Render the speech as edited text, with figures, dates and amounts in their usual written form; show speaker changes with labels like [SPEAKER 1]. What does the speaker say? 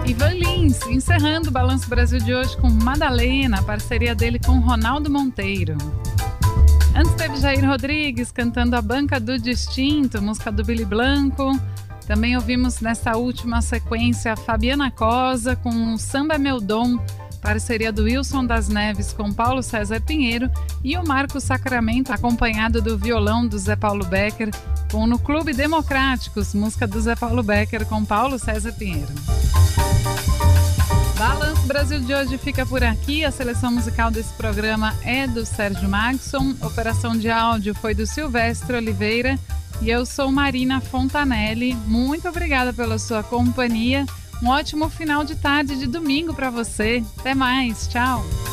[SPEAKER 1] Ivan Lins, encerrando o Balanço Brasil de hoje com Madalena, parceria dele com Ronaldo Monteiro. Antes teve Jair Rodrigues cantando A Banca do Distinto, música do Billy Blanco. Também ouvimos nessa última sequência a Fabiana Cosa com o Samba Meu Dom, parceria do Wilson das Neves com Paulo César Pinheiro, e o Marco Sacramento, acompanhado do violão do Zé Paulo Becker, com No Clube Democráticos, música do Zé Paulo Becker com Paulo César Pinheiro. Balanço Brasil de hoje fica por aqui. A seleção musical desse programa é do Sérgio Magson, operação de áudio foi do Silvestre Oliveira e eu sou Marina Fontanelli. Muito obrigada pela sua companhia. Um ótimo final de tarde de domingo para você. Até mais. Tchau.